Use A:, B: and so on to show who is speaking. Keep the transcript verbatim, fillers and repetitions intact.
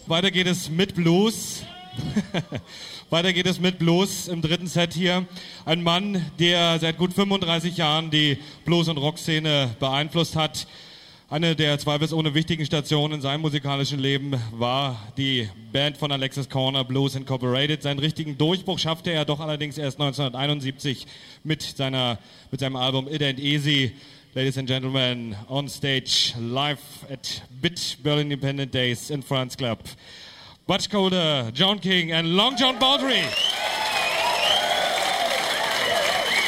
A: Weiter geht es mit Blues. Weiter geht es mit Blues im dritten Set hier. Ein Mann, der seit gut fünfunddreißig Jahren die Blues- und Rockszene beeinflusst hat. Eine der zweifelsohne wichtigen Stationen in seinem musikalischen Leben war die Band von Alexis Corner, Blues Incorporated. Seinen richtigen Durchbruch schaffte er doch allerdings erst neunzehnhunderteinundsiebzig mit, seiner, mit seinem Album It Ain't Easy. Ladies and gentlemen, on stage, live at Bit Berlin Independent Days in France Club. Butch Colder, John King and Long John Baldry.